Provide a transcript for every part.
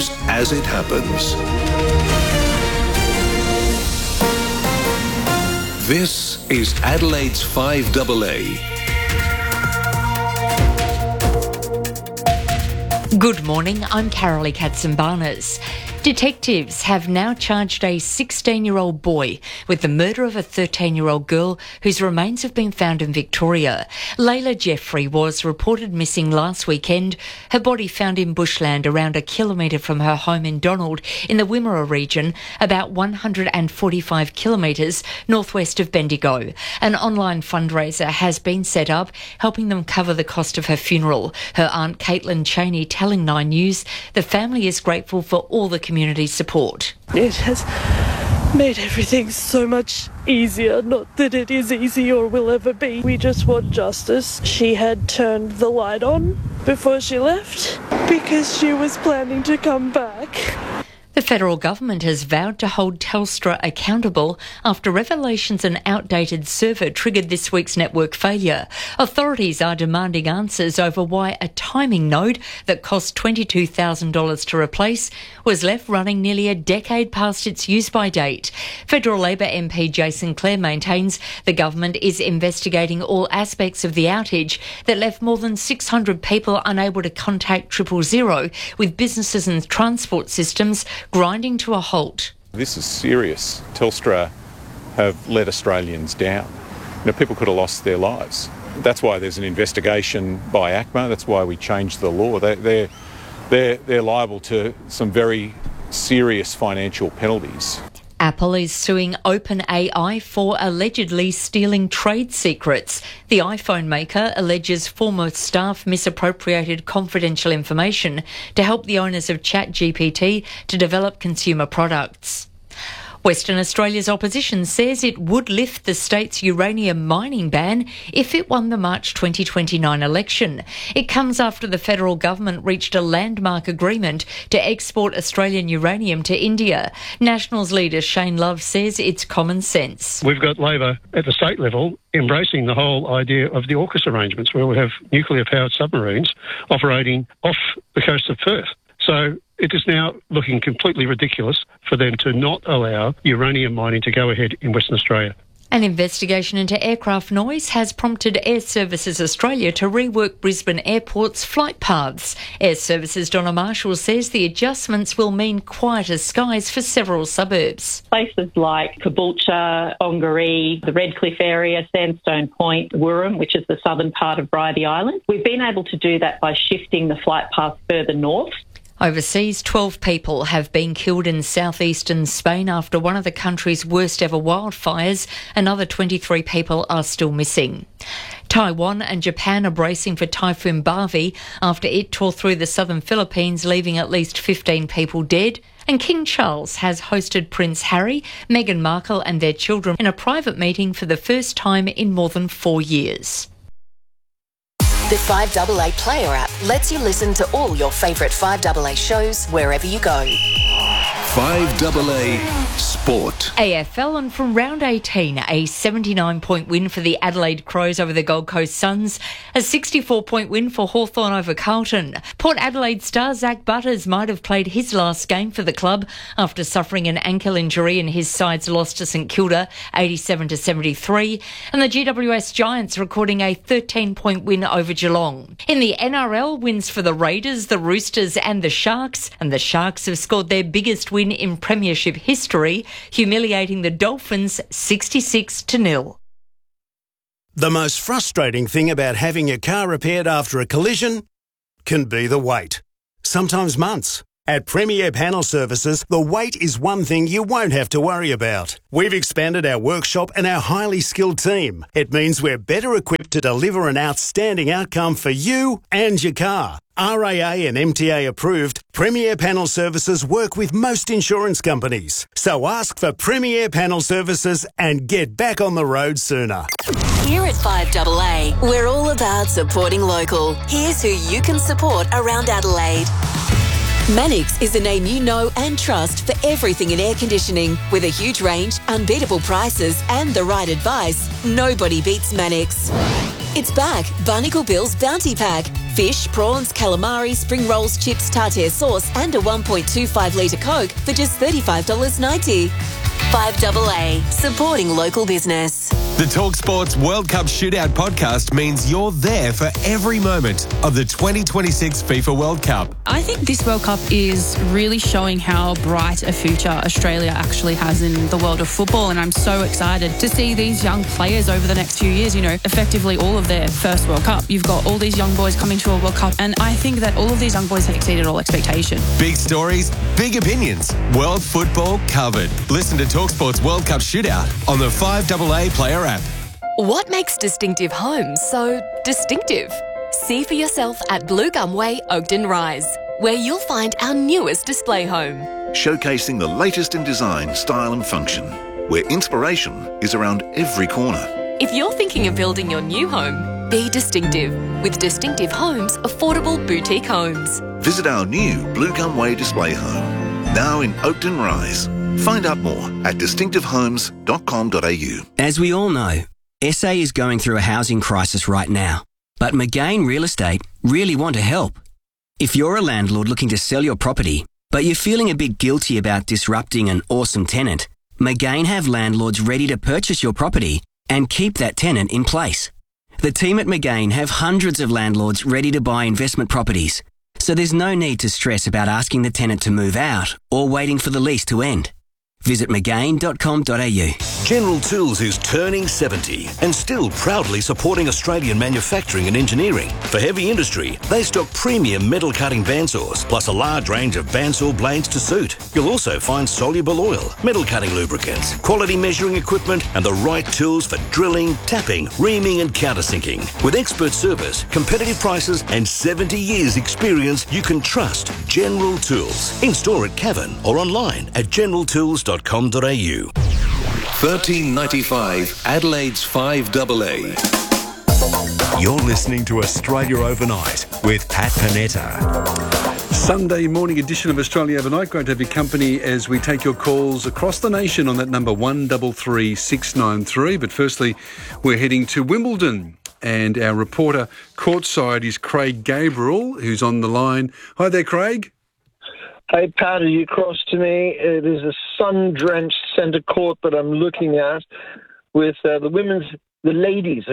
news as it happens. This is Adelaide's 5AA. Good morning, I'm Carolee Katsimbarnas. Detectives have now charged a 16-year-old boy with the murder of a 13-year-old girl whose remains have been found in Victoria. Layla Jeffrey was reported missing last weekend. Her body found in bushland around a kilometre from her home in Donald in the Wimmera region, about 145 kilometres northwest of Bendigo. An online fundraiser has been set up, helping them cover the cost of her funeral. Her aunt Caitlin Cheney telling Nine News the family is grateful for all the community support. It has made everything so much easier. Not that it is easy or will ever be. We just want justice. She had turned the light on before she left because she was planning to come back. The federal government has vowed to hold Telstra accountable after revelations an outdated server triggered this week's network failure. Authorities are demanding answers over why a timing node that cost $22,000 to replace was left running nearly a decade past its use-by date. Federal Labor MP Jason Clare maintains the government is investigating all aspects of the outage that left more than 600 people unable to contact 000, with businesses and transport systems grinding to a halt. This is serious. Telstra have let Australians down. People could have lost their lives. That's why there's an investigation by ACMA. That's why we changed the law. They're liable to some very serious financial penalties. Apple is suing OpenAI for allegedly stealing trade secrets. The iPhone maker alleges former staff misappropriated confidential information to help the owners of ChatGPT to develop consumer products. Western Australia's opposition says it would lift the state's uranium mining ban if it won the March 2029 election. It comes after the federal government reached a landmark agreement to export Australian uranium to India. Nationals leader Shane Love says it's common sense. We've got Labor at the state level embracing the whole idea of the AUKUS arrangements, where we have nuclear-powered submarines operating off the coast of Perth. So it is now looking completely ridiculous for them to not allow uranium mining to go ahead in Western Australia. An investigation into aircraft noise has prompted Air Services Australia to rework Brisbane Airport's flight paths. Air Services' Donna Marshall says the adjustments will mean quieter skies for several suburbs. Places like Caboolture, Ongaree, the Redcliffe area, Sandstone Point, Wirram, which is the southern part of Brythey Island. We've been able to do that by shifting the flight path further north. Overseas, 12 people have been killed in southeastern Spain after one of the country's worst ever wildfires. Another 23 people are still missing. Taiwan and Japan are bracing for Typhoon Barbie after it tore through the southern Philippines, leaving at least 15 people dead. And King Charles has hosted Prince Harry, Meghan Markle and their children in a private meeting for the first time in more than 4 years. The 5AA Player app lets you listen to all your favourite 5AA shows wherever you go. 5AA Sport. AFL, and from round 18, a 79-point win for the Adelaide Crows over the Gold Coast Suns, a 64-point win for Hawthorn over Carlton. Port Adelaide star Zach Butters might have played his last game for the club after suffering an ankle injury in his side's loss to St Kilda, 87-73, and the GWS Giants recording a 13-point win over Geelong. In the NRL, wins for the Raiders, the Roosters and the Sharks have scored their biggest win in premiership history, humiliating the Dolphins 66-0. The most frustrating thing about having your car repaired after a collision can be the wait. Sometimes months. At Premier Panel Services, the wait is one thing you won't have to worry about. We've expanded our workshop and our highly skilled team. It means we're better equipped to deliver an outstanding outcome for you and your car. RAA and MTA approved, Premier Panel Services work with most insurance companies. So ask for Premier Panel Services and get back on the road sooner. Here at 5AA, we're all about supporting local. Here's who you can support around Adelaide. Mannix is a name you know and trust for everything in air conditioning. With a huge range, unbeatable prices and the right advice, nobody beats Mannix. It's back. Barnacle Bill's Bounty Pack. Fish, prawns, calamari, spring rolls, chips, tartare sauce and a 1.25 litre Coke for just $35.90. 5AA, supporting local business. The TalkSports World Cup Shootout podcast means you're there for every moment of the 2026 FIFA World Cup. I think this World Cup is really showing how bright a future Australia actually has in the world of football, and I'm so excited to see these young players over the next few years, effectively all of their first World Cup. You've got all these young boys coming to a World Cup, and I think that all of these young boys have exceeded all expectation. Big stories, big opinions, world football covered. Listen to TalkSports World Cup Shootout on the 5AA Player app. What makes Distinctive Homes so distinctive? See for yourself at Blue Gum Way, Oakden Rise, where you'll find our newest display home. Showcasing the latest in design, style and function, where inspiration is around every corner. If you're thinking of building your new home, be distinctive with Distinctive Homes affordable boutique homes. Visit our new Blue Gum Way display home, now in Oakden Rise. Find out more at distinctivehomes.com.au. As we all know, SA is going through a housing crisis right now, but McGain Real Estate really want to help. If you're a landlord looking to sell your property, but you're feeling a bit guilty about disrupting an awesome tenant, McGain have landlords ready to purchase your property and keep that tenant in place. The team at McGain have hundreds of landlords ready to buy investment properties, so there's no need to stress about asking the tenant to move out or waiting for the lease to end. Visit McGain.com.au. General Tools is turning 70 and still proudly supporting Australian manufacturing and engineering. For heavy industry, they stock premium metal cutting bandsaws, plus a large range of bandsaw blades to suit. You'll also find soluble oil, metal cutting lubricants, quality measuring equipment, and the right tools for drilling, tapping, reaming, and countersinking. With expert service, competitive prices, and 70 years experience, you can trust General Tools. In store at Cavan or online at generaltools.com.au. 1395 Adelaide's 5AA. You're listening to Australia Overnight with Pat Panetta. Sunday morning edition of Australia Overnight. Great to have your company as we take your calls across the nation on that number 133693. But firstly, we're heading to Wimbledon. And our reporter courtside is Craig Gabriel, who's on the line. Hi there, Craig. Hey, Pat, are you across to me? It is a sun-drenched centre court that I'm looking at with the ladies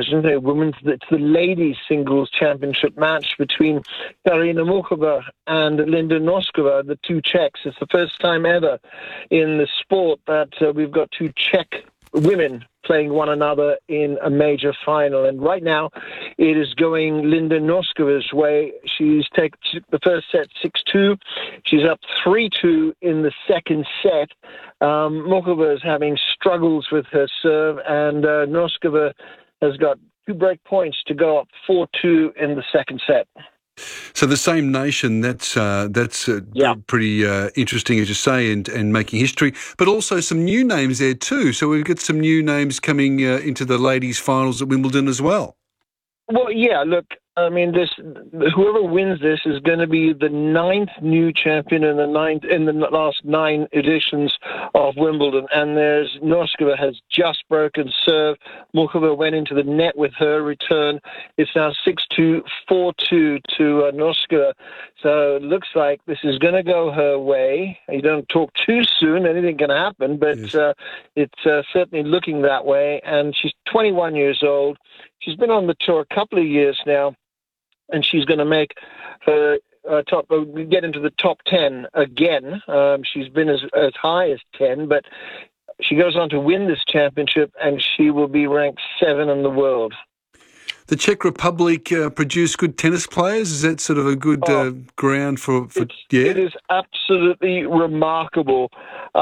singles championship match between Karina Muchova and Linda Noskova, the two Czechs. It's the first time ever in the sport that we've got two Czech women playing one another in a major final. And right now, it is going Linda Noskova's way. She's taken the first set 6-2. She's up 3-2 in the second set. Muchova is having struggles with her serve, and Noskova has got 2 break points to go up 4-2 in the second set. So the same nation, that's pretty interesting, as you say, and making history, but also some new names there too. So we've got some new names coming into the ladies' finals at Wimbledon as well. Well, yeah, look, I mean, whoever wins this is going to be the 9th new champion in the last 9 editions of Wimbledon. And Noskova has just broken serve. Muchova went into the net with her return. It's now 6-2, 4-2 to Noskova. So it looks like this is going to go her way. You don't talk too soon; anything can happen. But yes. It's certainly looking that way. And she's 21 years old. She's been on the tour a couple of years now, and she's going to make her get into the top 10 again. She's been as high as 10, but she goes on to win this championship, and she will be ranked 7 in the world. The Czech Republic produce good tennis players. Is that sort of a good ground for? It is absolutely remarkable.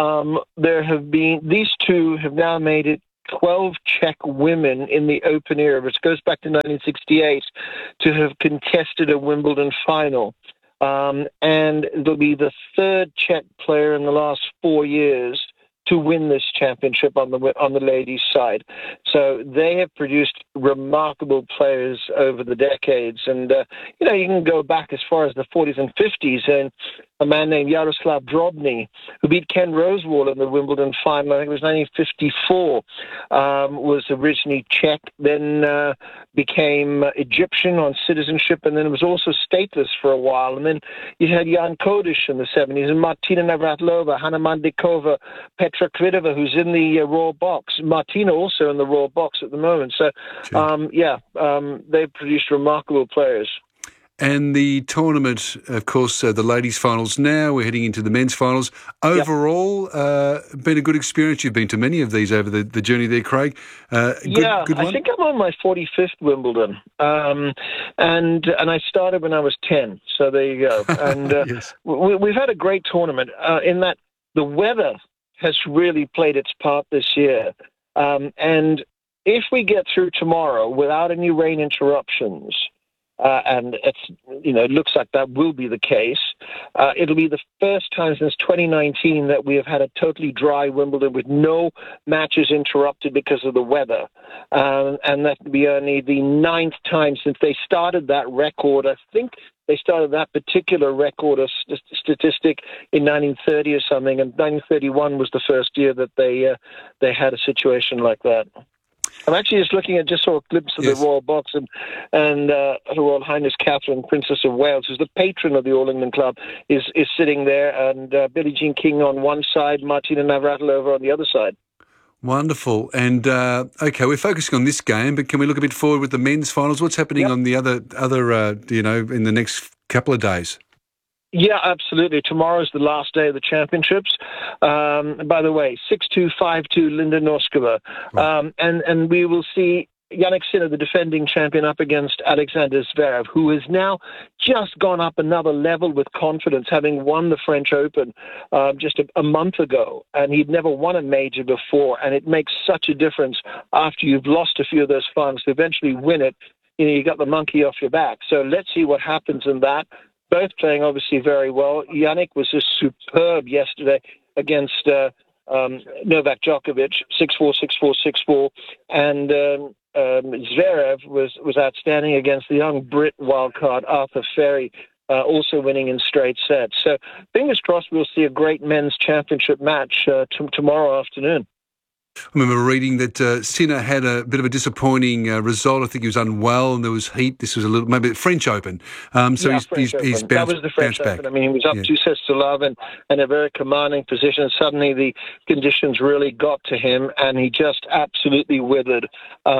These two have now made it 12 Czech women in the open era, which goes back to 1968, to have contested a Wimbledon final. And it'll be the 3rd Czech player in the last 4 years to win this championship on the ladies' side. So they have produced remarkable players over the decades. And, you can go back as far as the 40s and 50s, and a man named Yaroslav Drobny, who beat Ken Rosewall in the Wimbledon final. I think it was 1954. Was originally Czech, then became Egyptian on citizenship, and then was also stateless for a while. And then you had Jan Kodesh in the 70s, and Martina Navratilova, Hanna Mandikova, Petra Kvitova, who's in the Royal Box. Martina also in the Royal Box at the moment. So, they've produced remarkable players. And the tournament, of course, the ladies' finals now. We're heading into the men's finals. Overall, been a good experience. You've been to many of these over the journey there, Craig. Good one? I think I'm on my 45th Wimbledon. And I started when I was 10, so there you go. And yes. We've had a great tournament in that the weather has really played its part this year. And if we get through tomorrow without any rain interruptions, and it looks like that will be the case. It'll be the first time since 2019 that we have had a totally dry Wimbledon with no matches interrupted because of the weather. And that will be only the 9th time since they started that record. I think they started that particular record or statistic in 1930 or something, and 1931 was the first year that they had a situation like that. I'm actually just saw a glimpse of the Royal Box, and Her Royal Highness Catherine, Princess of Wales, who's the patron of the All England Club, is sitting there, and Billie Jean King on one side, Martina Navratilova on the other side. Wonderful. And, we're focusing on this game, but can we look a bit forward with the men's finals? What's happening on the other in the next couple of days? Yeah, absolutely. Tomorrow's the last day of the championships. By the way, 6-2, 5-2, Linda Noskova. And we will see Jannik Sinner, the defending champion, up against Alexander Zverev, who has now just gone up another level with confidence, having won the French Open just a month ago. And he'd never won a major before. And it makes such a difference after you've lost a few of those finals to eventually win it. You got the monkey off your back. So let's see what happens in that. Both playing obviously very well. Jannik was just superb yesterday against Novak Djokovic, 6-4, 6-4, 6-4. And Zverev was outstanding against the young Brit wildcard Arthur Ferry, also winning in straight sets. So fingers crossed we'll see a great men's championship match tomorrow afternoon. I remember reading that Sinner had a bit of a disappointing result. I think he was unwell and there was heat. This was maybe French Open. He's bounced That was the French back. Open. I mean, he was up 2-0 and in a very commanding position. Suddenly the conditions really got to him and he just absolutely withered.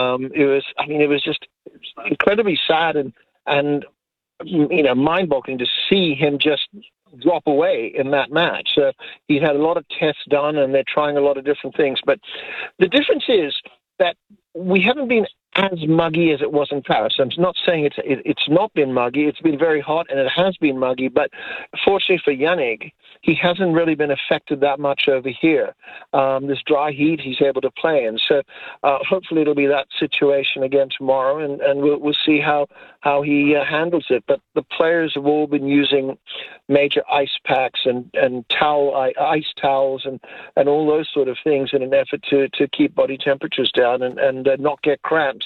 It was just incredibly sad and mind-boggling to see him just drop away in that match. So he's had a lot of tests done and they're trying a lot of different things. But the difference is that we haven't been as muggy as it was in Paris. I'm not saying it's not been muggy. It's been very hot and it has been muggy. But fortunately for Jannik, he hasn't really been affected that much over here. This dry heat, he's able to play in. So hopefully it'll be that situation again tomorrow, and we'll see how he handles it. But the players have all been using major ice packs and ice towels and all those sort of things in an effort to keep body temperatures down and not get cramps.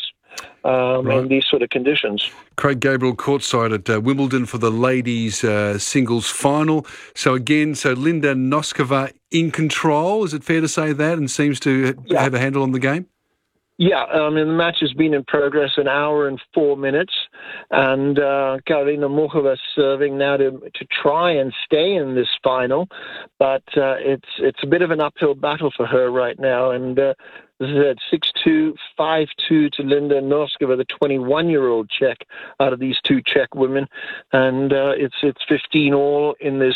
In these sort of conditions. Craig Gabriel courtside at Wimbledon for the ladies' singles final. So Linda Noskova in control, is it fair to say that, and seems to have a handle on the game? Yeah, the match has been in progress an hour and 4 minutes, and Karolina Muchova serving now to try and stay in this final, but it's a bit of an uphill battle for her right now, and this is at 6-2, 5-2 to Linda Noskova, the 21-year-old Czech out of these two Czech women, and it's 15 all in this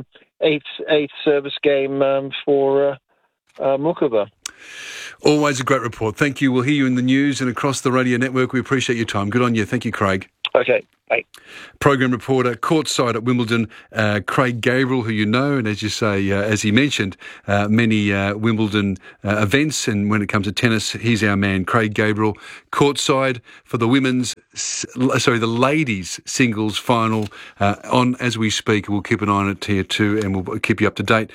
eighth service game for Muchova. Always a great report. Thank you. We'll hear you in the news and across the radio network. We appreciate your time. Good on you. Thank you, Craig. Okay. Bye. Program reporter, courtside at Wimbledon, Craig Gabriel, who you know, and as you say, as he mentioned, many Wimbledon events, and when it comes to tennis, he's our man, Craig Gabriel, courtside for the the ladies' singles final on as we speak. We'll keep an eye on it here too, and we'll keep you up to date.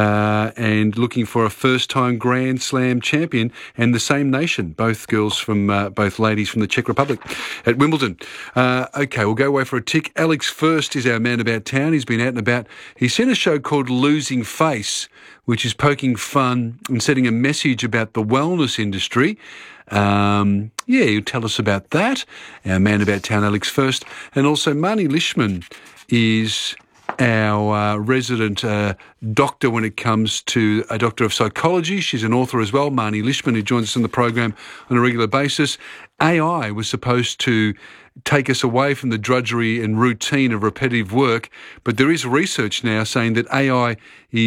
And looking for a first-time Grand Slam champion, and the same nation, both girls from both ladies from the Czech Republic at Wimbledon. Okay. we'll go away for a tick. Alex First is our man about town. He's been out and about. He's seen a show called Losing Face, which is poking fun and setting a message about the wellness industry. He'll tell us about that. Our man about town, Alex First. And also Marnie Lishman is our resident doctor when it comes to a doctor of psychology. She's an author as well, Marnie Lishman, who joins us on the program on a regular basis. AI was supposed to take us away from the drudgery and routine of repetitive work, but there is research now saying that AI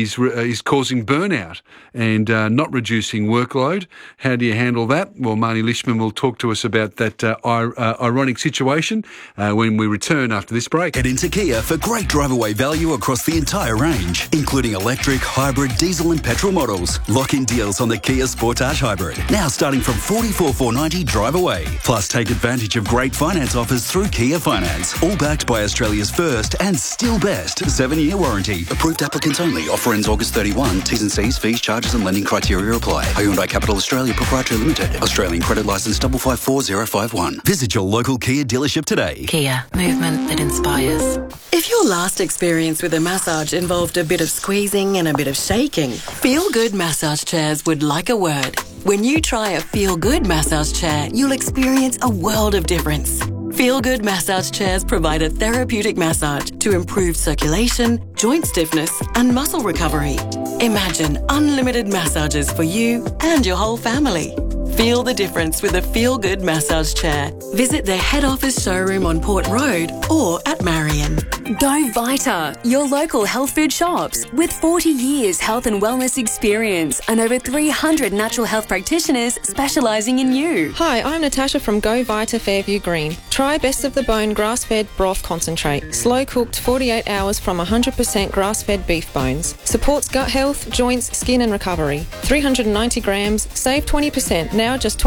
is causing burnout and not reducing workload. How do you handle that? Well, Marnie Lishman will talk to us about that ironic situation when we return after this break. Head into Kia for great drive-away value across the entire range, including electric, hybrid, diesel and petrol models. Lock-in deals on the Kia Sportage Hybrid, now starting from $44,490 drive away. Plus, take advantage of great finance offers through Kia Finance, all backed by Australia's first and still best 7-year warranty. Approved applicants only. Offer ends August 31. T's and C's, fees, charges and lending criteria apply. Hyundai Capital Australia Proprietary Limited. Australian credit licence 554051. Visit your local Kia dealership today. Kia. Movement that inspires. If your last experience with a massage involved a bit of squeezing and a bit of shaking, Feel Good Massage Chairs would like a word. When you try a Feel Good massage chair, you'll experience a world of difference. Feel Good massage chairs provide a therapeutic massage to improve circulation, joint stiffness, and muscle recovery. Imagine unlimited massages for you and your whole family. Feel the difference with a Feel Good massage chair. Visit their head office showroom on Port Road or at Marion. Go Vita, your local health food shops. With 40 years health and wellness experience and over 300 natural health practitioners specialising in you. Hi, I'm Natasha from Go Vita Fairview Green. Try Best of the Bone grass-fed broth concentrate. Slow cooked 48 hours from 100% grass-fed beef bones. Supports gut health, joints, skin and recovery. 390 grams, save 20%, now just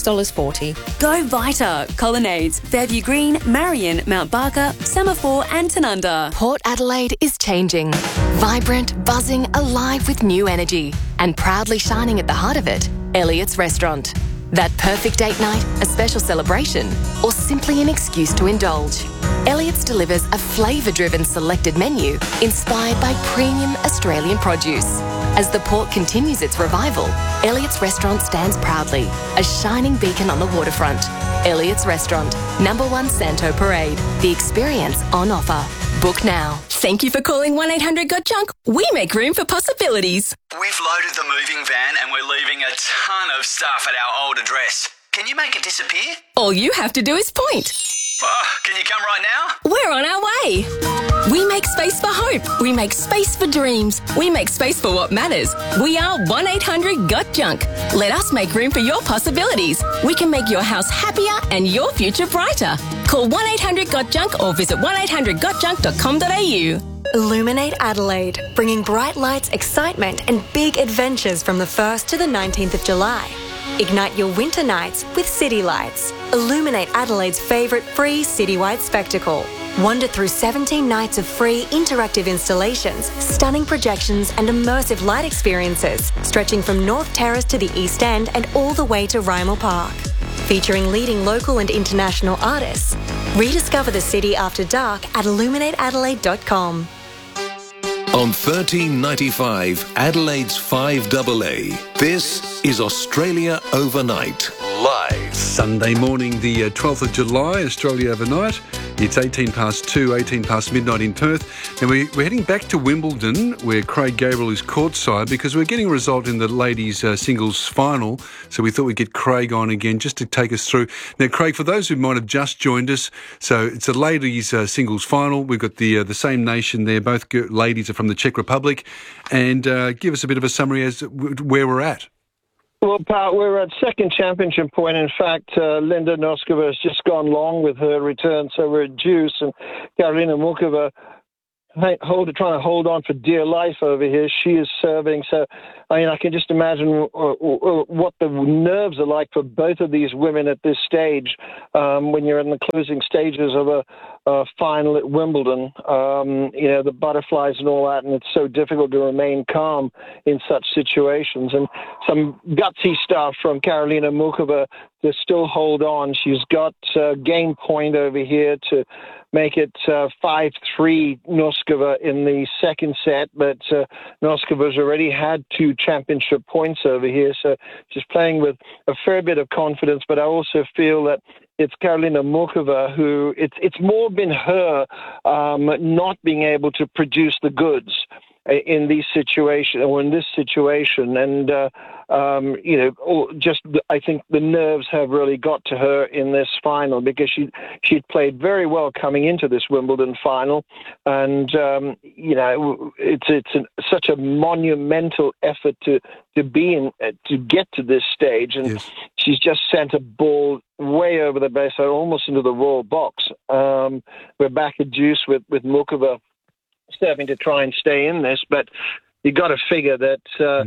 $26.40. Go Vita, Colonnades, Fairview Green, Marion, Mount Barker, Semaphore and Tanunda. Port Adelaide is changing. Vibrant, buzzing, alive with new energy. And proudly shining at the heart of it, Elliott's Restaurant. That perfect date night, a special celebration, or simply an excuse to indulge. Elliott's delivers a flavour-driven selected menu inspired by premium Australian produce. As the port continues its revival, Elliott's Restaurant stands proudly, a shining beacon on the waterfront. Elliott's Restaurant, number 1 Santo Parade. The experience on offer. Book now. Thank you for calling 1-800-GOT-JUNK. We make room for possibilities. We've loaded the moving van and we're leaving a ton of stuff at our old address. Can you make it disappear? All you have to do is point. Can you come right now? We're on our way. We make space for hope. We make space for dreams. We make space for what matters. We are 1-800-GOT-JUNK. Let us make room for your possibilities. We can make your house happier and your future brighter. Call 1-800-GOT-JUNK or visit 1-800-GOT-JUNK.com.au. Illuminate Adelaide, bringing bright lights, excitement and big adventures from the 1st to the 19th of July. Ignite your winter nights with City Lights. Illuminate Adelaide's favourite free citywide spectacle. Wander through 17 nights of free interactive installations, stunning projections and immersive light experiences, stretching from North Terrace to the East End and all the way to Rymal Park. Featuring leading local and international artists. Rediscover the city after dark at illuminateadelaide.com. On 1395 Adelaide's 5AA, this is Australia Overnight. Live. Sunday morning, the 12th of July, Australia Overnight. It's 18 past 2, 18 past midnight in Perth. And we're heading back to Wimbledon, where Craig Gabriel is courtside, because we're getting a result in the ladies' singles final. So we thought we'd get Craig on again just to take us through. Now, Craig, for those who might have just joined us, so it's a ladies' singles final. We've got the same nation there. Both ladies are from the Czech Republic. And give us a bit of a summary as to where we're at. Well, Pat, we're at second championship point. In fact, Linda Noskova has just gone long with her return, so we're at deuce, and Karolina Mukova trying to hold on for dear life over here. She is serving, so I mean, I can just imagine what the nerves are like for both of these women at this stage when you're in the closing stages of a final at Wimbledon. The butterflies and all that, and it's so difficult to remain calm in such situations. And some gutsy stuff from Karolina Muchova to still hold on. She's got game point over here to make it 5-3 Noskova in the second set, but Noskova's already had 2 championship points over here, so she's playing with a fair bit of confidence, but I also feel that it's Karolina Muchova who, it's more been her not being able to produce the goods in these situations, or in this situation, and I think the nerves have really got to her in this final, because she'd played very well coming into this Wimbledon final, and it's such a monumental effort to be in, to get to this stage, and yes. She's just sent a ball way over the base, almost into the royal box. We're back at deuce with Muchova serving to try and stay in this, but you got to figure that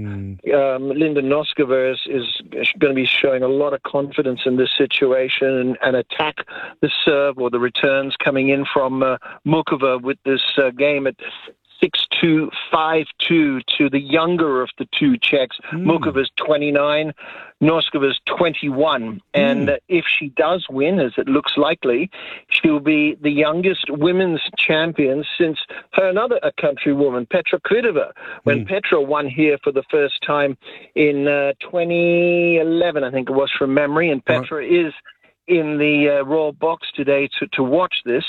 Linda Noskova is going to be showing a lot of confidence in this situation and attack the serve or the returns coming in from Muchova with this game at 6-2, 5-2 to the younger of the 2 Czechs. Muchova's 29, Noskova's 21. And if she does win, as it looks likely, she'll be the youngest women's champion since another countrywoman, Petra Kvitova, when Petra won here for the first time in 2011, I think it was, from memory. And Petra is in the royal box today to watch this.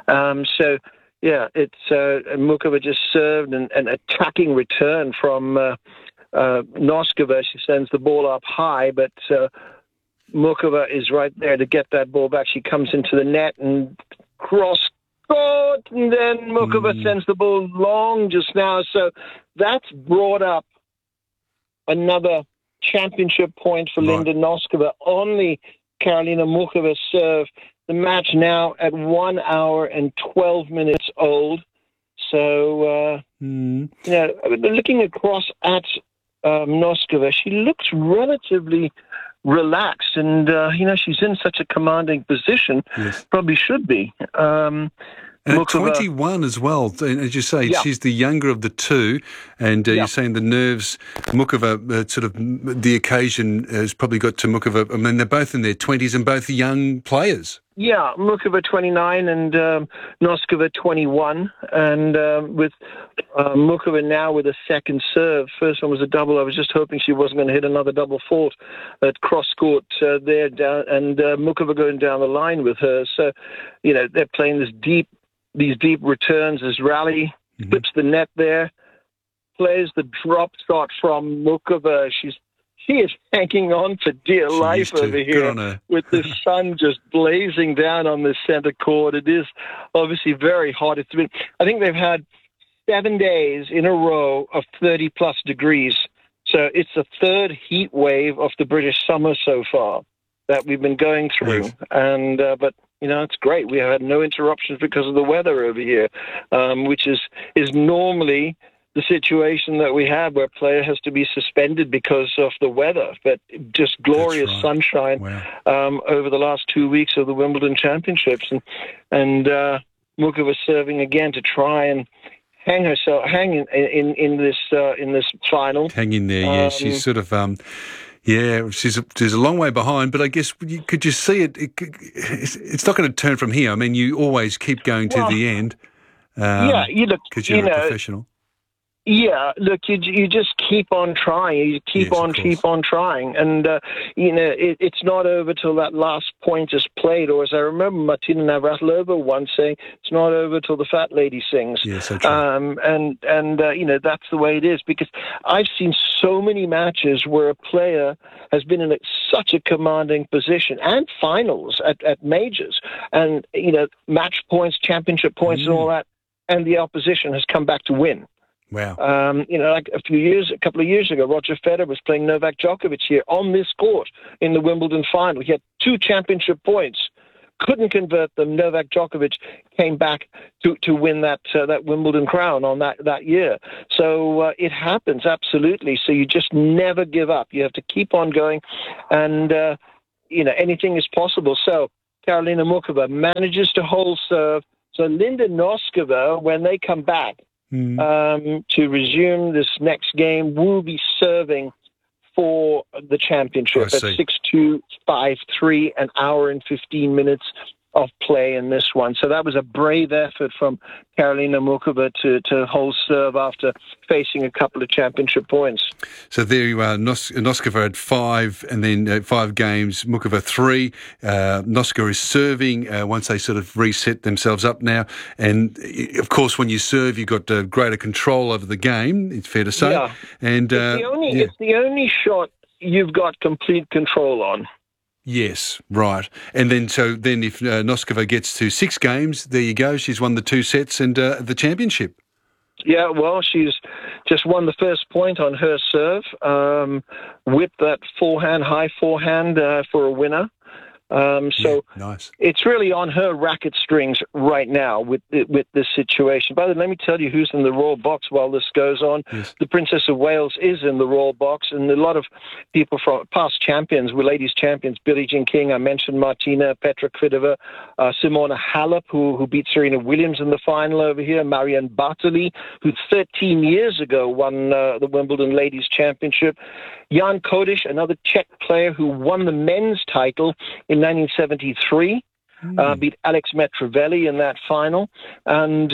Yeah, it's Muchova just served an attacking return from Noskova. She sends the ball up high, but Muchova is right there to get that ball back. She comes into the net and cross court, and then Muchova sends the ball long just now. So that's brought up another championship point for Linda Noskova on the Karolina Muchova serve. The match now at 1 hour and 12 minutes old. So, looking across at Noskova, she looks relatively relaxed, and, she's in such a commanding position. Yes. Probably should be. And at 21 as well, as you say, she's the younger of the 2, and you're saying the nerves, Muchova, sort of the occasion has probably got to Muchova. I mean, they're both in their 20s and both young players. Yeah, Muchova 29 and Noskova 21, and with Muchova now with a second serve. First one was a double. I was just hoping she wasn't going to hit another double fault at cross court there, down, and Muchova going down the line with her. So, they're playing these deep returns as Rally flips the net there, plays the drop shot from Muchova. She is hanging on for dear life over here with the sun just blazing down on the center court. It is obviously very hot. I think they've had 7 days in a row of 30-plus degrees. So it's the third heat wave of the British summer so far that we've been going through. Yes. And but it's great. We have had no interruptions because of the weather over here, which is normally the situation that we have where a player has to be suspended because of the weather, but just glorious sunshine over the last 2 weeks of the Wimbledon Championships, and Muchova was serving again to try and hang in this final. Hang in there, yeah. She's sort of. She's a long way behind, but I guess could you see it? It's not going to turn from here. I mean, you always keep going to the end. Because you're a professional. Yeah, look, you just keep on trying. You keep on trying. And, it's not over till that last point is played. Or as I remember Martina Navratilova once saying, it's not over till the fat lady sings. Yeah, so true. That's the way it is. Because I've seen so many matches where a player has been in such a commanding position, and finals at majors, and, match points, championship points and all that, and the opposition has come back to win. Wow. Like a couple of years ago, Roger Federer was playing Novak Djokovic here on this court in the Wimbledon final. He had 2 championship points, couldn't convert them. Novak Djokovic came back to win that Wimbledon crown on that year. So it happens, absolutely. So you just never give up. You have to keep on going, and anything is possible. So Karolina Muchova manages to hold serve. So Linda Noskova, when they come back to resume this next game, will be serving for the championship at 6-2, 5-3, an hour and 15 minutes of play in this one. So that was a brave effort from Karolina Muchova to hold serve after facing a couple of championship points. So there you are. Noskova had 5, and then 5 games. Muchova 3. Noskova is serving once they sort of reset themselves up now. And of course, when you serve, you've got greater control over the game. It's fair to say. Yeah. And it's the only shot you've got complete control on. Yes, right. And then if Noskova gets to 6 games, there you go. She's won the 2 sets and the championship. Yeah, well, she's just won the first point on her serve, whipped that high forehand for a winner. Nice. It's really on her racket strings right now with this situation. By the way, let me tell you who's in the Royal Box while this goes on. Yes. The Princess of Wales is in the Royal Box, and a lot of people from past champions, ladies champions, Billie Jean King, I mentioned Martina, Petra Kvitova, Simona Halep, who beat Serena Williams in the final over here, Marianne Bartoli, who 13 years ago won the Wimbledon Ladies Championship, Jan Kodiš, another Czech player who won the men's title in 1973, beat Alex Metrovelli in that final. And,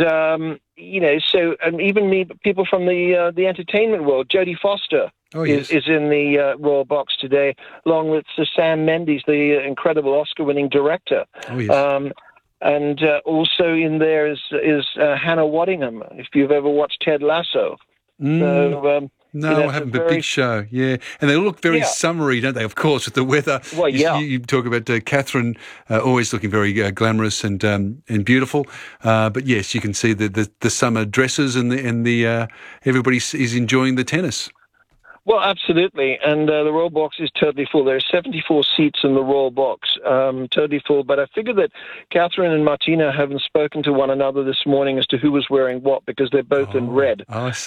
even people from the entertainment world, Jodie Foster is in the Royal Box today, along with Sir Sam Mendes, the incredible Oscar-winning director. Oh, yes. And also in there is Hannah Waddingham, if you've ever watched Ted Lasso. So, no, I haven't. But big show, yeah. And they look very summery, don't they? Of course, with the weather. Well, yeah. You talk about Catherine always looking very glamorous and beautiful. But yes, you can see the summer dresses and the everybody is enjoying the tennis. Well, absolutely. And the Royal Box is totally full. There are 74 seats in the Royal Box, totally full. But I figure that Catherine and Martina haven't spoken to one another this morning as to who was wearing what, because they're both in red. Oh, I see.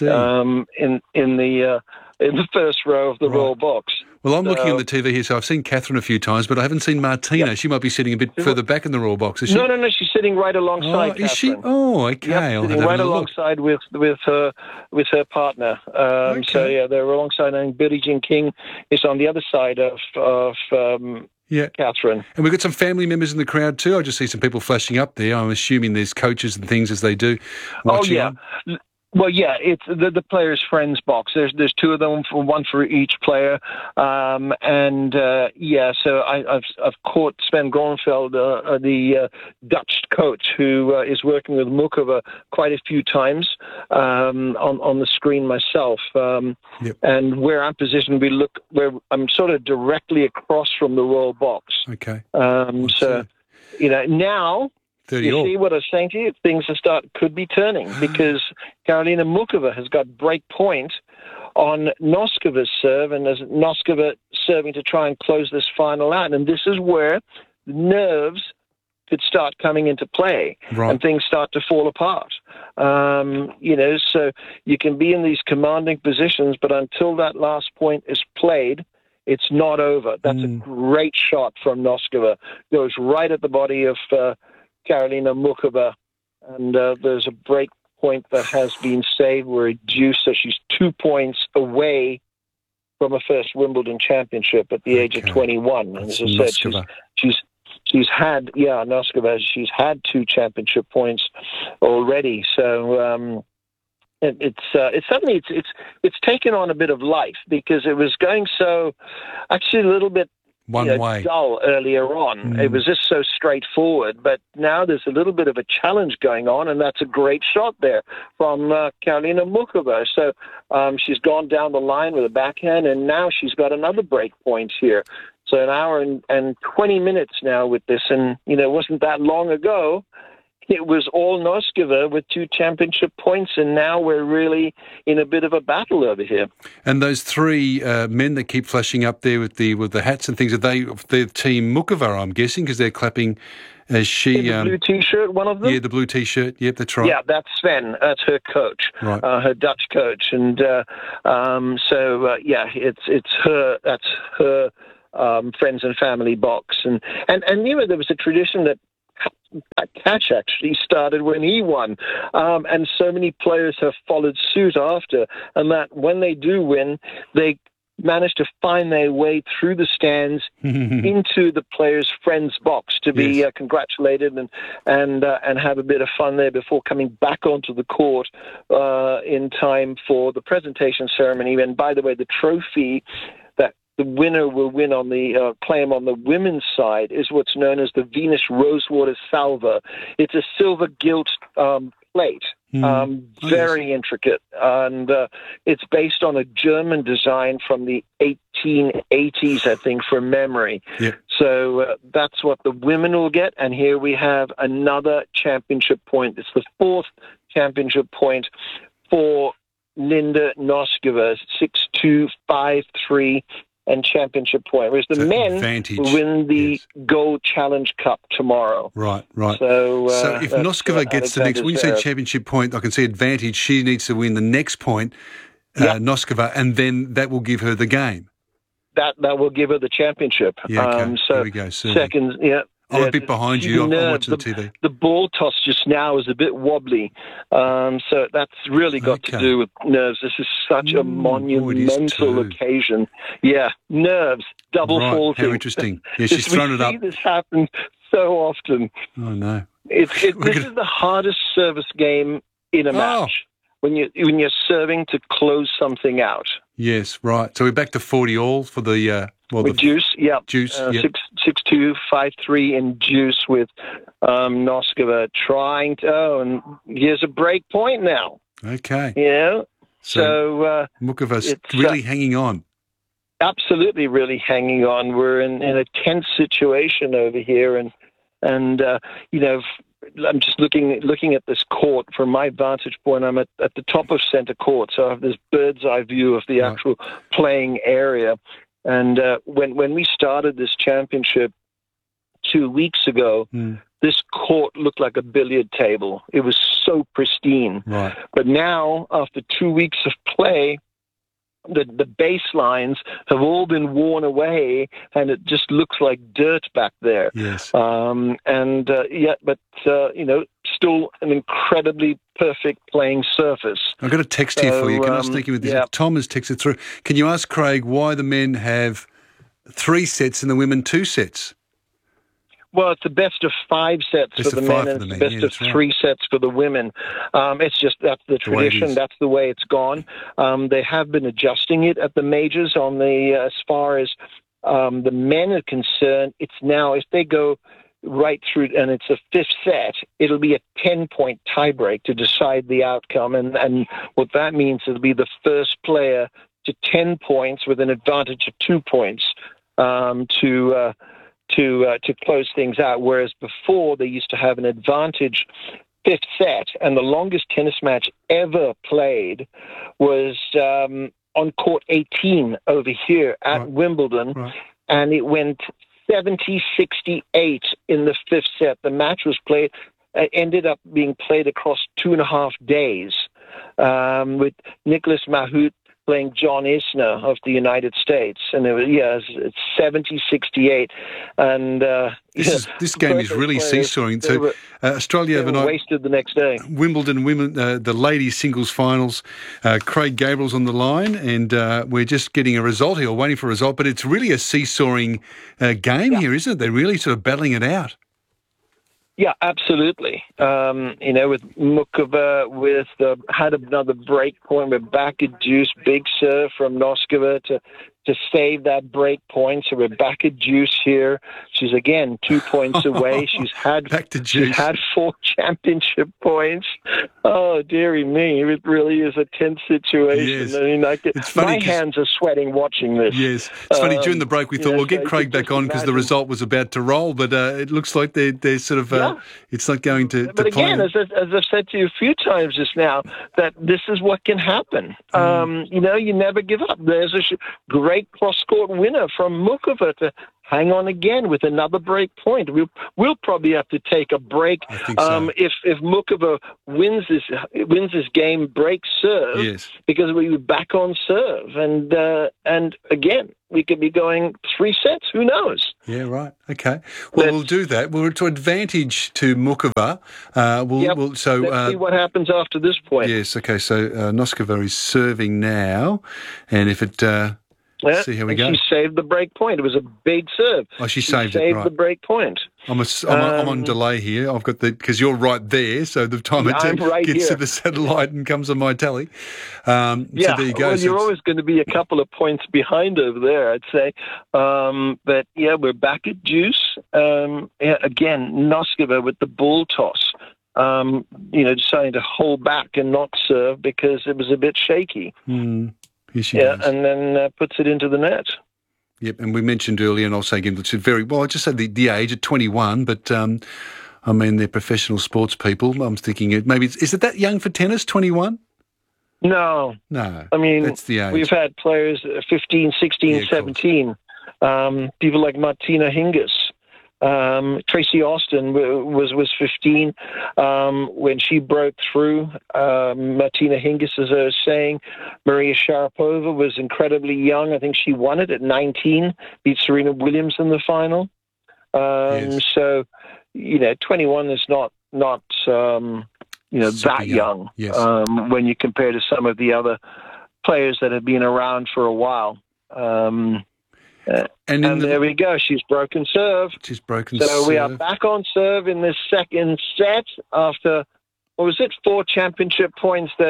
In the first row of the Royal Box. Well, I'm looking on the TV here, so I've seen Catherine a few times, but I haven't seen Martina. Yep. She might be sitting a bit further back in the Royal Box, is she? No, she's sitting right alongside Catherine. Is she? Oh, okay. Yep, sitting right alongside with her partner. Okay. So, yeah, they're alongside, and Billie Jean King is on the other side of Catherine. And we've got some family members in the crowd too. I just see some people flashing up there. I'm assuming there's coaches and things as they do. Watching on. Well, yeah, it's the players' friends box. There's 2 of them, one for each player, so I've caught Sven Groeneveld, the Dutch coach, who is working with Muchova quite a few times on the screen myself. And where I'm positioned, where I'm sort of directly across from the Royal Box. Okay. Now. You see what I was saying to you? Things could be turning, because Karolina Muchova has got break point on Noskova's serve, and there's Noskova serving to try and close this final out. And this is where nerves could start coming into play, and things start to fall apart. So you can be in these commanding positions, but until that last point is played, it's not over. That's a great shot from Noskova. Goes right at the body of Karolina Muchova, and there's a break point that has been saved. We're reduced, so she's 2 points away from a first Wimbledon championship at the age of 21. And as I said, she's had Noskova. She's had 2 championship points already. So it's taken on a bit of life, because it was going actually a little bit dull earlier on. It was just so straightforward, but now there's a little bit of a challenge going on, and that's a great shot there from Karolina Muchova. So she's gone down the line with a backhand, and now she's got another break point here. So an hour and 20 minutes now with this, and it wasn't that long ago. It was all Noskova with 2 championship points, and now we're really in a bit of a battle over here. And those 3 men that keep flashing up there with the hats and things, are they the team Muchova, I'm guessing, because they're clapping As she, the blue T-shirt, one of them? Yeah, the blue T-shirt. Yep, that's right. Yeah, that's Sven. That's her coach, right. Her Dutch coach. And it's her, that's her friends and family box. And there was a tradition that Cash actually started when he won. And so many players have followed suit after. And that when they do win, they manage to find their way through the stands into the players' friends box to be congratulated and have a bit of fun there before coming back onto the court in time for the presentation ceremony. And by the way, the trophy that the winner will win on the claim on the women's side is what's known as the Venus Rosewater Salver. It's a silver gilt plate. Very intricate, and it's based on a German design from the 1880s, I think, from memory. Yeah. So that's what the women will get, and here we have another championship point. It's the fourth championship point for Linda Noskova, 6-2, 5-3, and championship point, whereas the men will win the Gold Challenge Cup tomorrow. Right. So if Noskova gets the next, when you say championship point, I can see advantage. She needs to win the next point, Noskova, and then that will give her the game. That will give her the championship. Yeah, okay. There we go. Second, I'm a bit behind you. I'm watching the TV. The ball toss just now is a bit wobbly. So that's really got to do with nerves. This is such a monumental occasion. Yeah, nerves, double faulting. How interesting. Yeah, she's thrown it up. We see this happen so often. Oh, no. This is the hardest service game in a match. When you're serving to close something out. Yes, right. So we're back to 40 all for the... with Juice, yeah. Juice, 6-2, 5-3 in Juice with Noskova trying to... and here's a break point now. Okay. Yeah. So Mukova's really hanging on. Absolutely really hanging on. We're in a tense situation over here. And I'm just looking at this court from my vantage point. I'm at the top of centre court, so I have this bird's eye view of the actual playing area. And when we started this championship 2 weeks ago, this court looked like a billiard table. It was so pristine. Right. But now, after 2 weeks of play, the baselines have all been worn away, and it just looks like dirt back there. Yes. Still an incredibly perfect playing surface. I've got a text here for you. Can I sneak in with this? Yeah. Tom has texted through. Can you ask Craig why the men have 3 sets and the women 2 sets? Well, it's the best of 5 sets for the men and the best of 3 sets for the women. It's just that's the tradition. That's the way it's gone. They have been adjusting it at the majors on the as far as the men are concerned. It's now if they go right through and it's a 5th set, it'll be a 10-point tiebreak to decide the outcome. And what that means is it'll be the first player to 10 points with an advantage of 2 points to close things out, whereas before they used to have an advantage 5th set, and the longest tennis match ever played was on court 18 over here at Wimbledon, and it went 70-68 in the 5th set. The match was played, ended up being played across 2.5 days, with Nicholas Mahut playing John Isner of the United States, and it was it's 70-68, and this game is really seesawing. So Australia overnight wasted the next day. Wimbledon women, the ladies singles finals. Craig Gabriel's on the line, and we're just getting a result here, or waiting for a result. But it's really a seesawing game here, isn't it? They're really sort of battling it out. Yeah, absolutely. With Mukova, had another break point. We're back at Juice. Big serve from Noskova to save that break point. So we're back at Juice here. She's again 2 points away. She's had back to Juice. She's had 4 championship points. Oh, dearie me! It really is a tense situation. Yes. I mean, it's funny my hands are sweating watching this. Yes, it's funny. During the break, we thought we'll get Craig back on because the result was about to roll, but it looks like they're sort of it's not going to. But again, as I've said to you a few times just now, that this is what can happen. You never give up. There's a great great cross-court winner from Mukova to hang on again with another break point. We'll probably have to take a break if Mukova wins this game, break serve, because we're back on serve, and again we could be going 3 sets. Who knows? Yeah, right. Okay. Well, we'll do that. We're to advantage to Mukova. Let's see what happens after this point. Yes. Okay. So Noskova is serving now, and if it. See how we go. She saved the break point. It was a big serve. Oh, she saved the break point. I'm on delay here. I've got because you're right there, so the time it gets to the satellite and comes on my tally. So there you go. Well, you're always going to be a couple of points behind over there, I'd say. But we're back at deuce. Again, Noskova with the ball toss. Deciding to hold back and not serve because it was a bit shaky. And then puts it into the net. Yep, and we mentioned earlier, and I'll say again, it's I just said the age at 21, but they're professional sports people. I'm thinking is it that young for tennis, 21? No. I mean, that's the age. We've had players 15, 16, 17. People like Martina Hingis. Tracy Austin was 15 when she broke through. Martina Hingis, as I was saying, Maria Sharapova was incredibly young. I think she won it at 19, beat Serena Williams in the final. So, 21 is not that young when you compare to some of the other players that have been around for a while. And there we go. She's broken serve. So we are back on serve in this second set after, 4 championship points that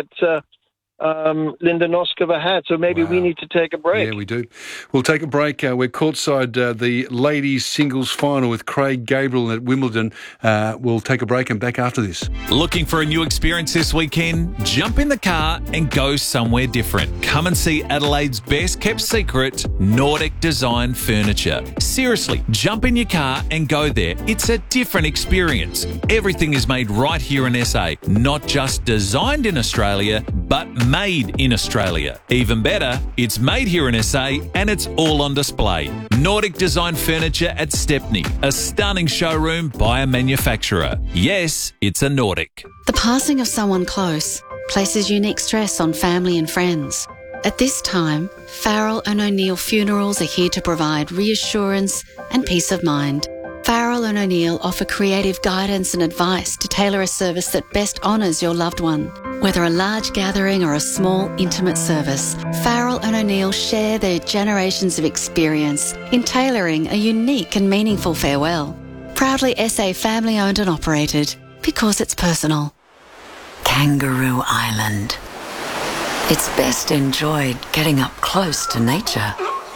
Linda Noskova had. So maybe we need to take a break. Yeah, we do. We'll take a break. We're courtside the ladies singles final with Craig Gabriel at Wimbledon. We'll take a break and back after this. Looking for a new experience this weekend? Jump in the car and go somewhere different. Come and see Adelaide's best kept secret, Nordic Design Furniture. Seriously, jump in your car and go there. It's a different experience. Everything is made right here in SA, not just designed in Australia, but made in Australia. Even better, it's made here in SA and it's all on display. Nordic Design Furniture at Stepney, a stunning showroom by a manufacturer. Yes, it's a Nordic. The passing of someone close places unique stress on family and friends. At this time, Farrell & O'Neill Funerals are here to provide reassurance and peace of mind. Farrell & O'Neill offer creative guidance and advice to tailor a service that best honours your loved one. Whether a large gathering or a small, intimate service, Farrell & O'Neill share their generations of experience in tailoring a unique and meaningful farewell. Proudly SA family-owned and operated, because it's personal. Kangaroo Island. It's best enjoyed getting up close to nature.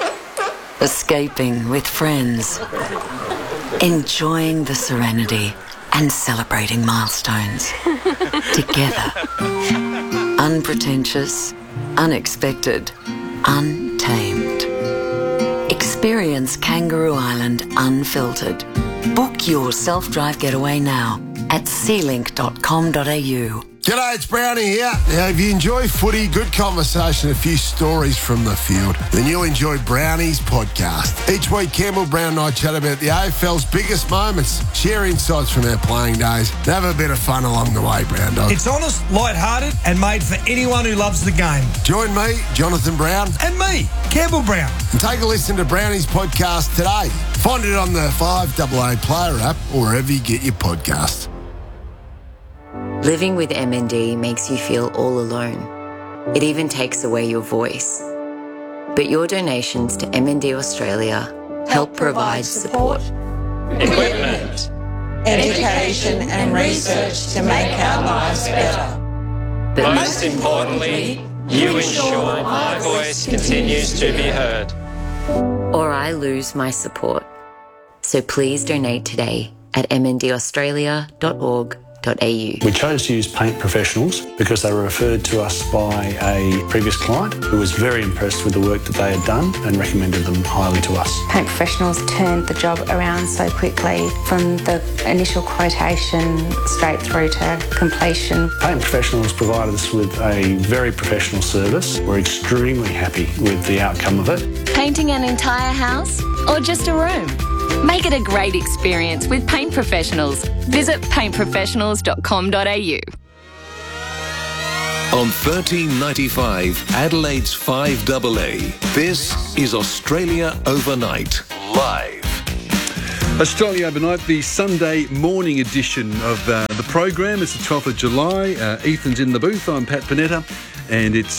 Escaping with friends. Enjoying the serenity and celebrating milestones. Together. Unpretentious, unexpected, untamed. Experience Kangaroo Island unfiltered. Book your self-drive getaway now at sealink.com.au. G'day, it's Brownie here. Now, if you enjoy footy, good conversation, a few stories from the field, then you'll enjoy Brownie's podcast. Each week, Campbell Brown and I chat about the AFL's biggest moments, share insights from our playing days, and have a bit of fun along the way, Brown Dog. It's honest, light-hearted, and made for anyone who loves the game. Join me, Jonathan Brown. And me, Campbell Brown. And take a listen to Brownie's podcast today. Find it on the 5AA Player app or wherever you get your podcasts. Living with MND makes you feel all alone. It even takes away your voice. But your donations to MND Australia help provide support, equipment, education and research to make our lives better. But most importantly, you ensure my voice continues to be heard. Or I lose my support. So please donate today at mndaustralia.org.au. We chose to use Paint Professionals because they were referred to us by a previous client who was very impressed with the work that they had done and recommended them highly to us. Paint Professionals turned the job around so quickly from the initial quotation straight through to completion. Paint Professionals provided us with a very professional service. We're extremely happy with the outcome of it. Painting an entire house or just a room? Make it a great experience with Paint Professionals. Visit paintprofessionals.com.au. On 1395 Adelaide's 5AA, this is Australia Overnight, live. Australia Overnight, the Sunday morning edition of the program. It's the 12th of July. Ethan's in the booth. I'm Pat Panetta. And it's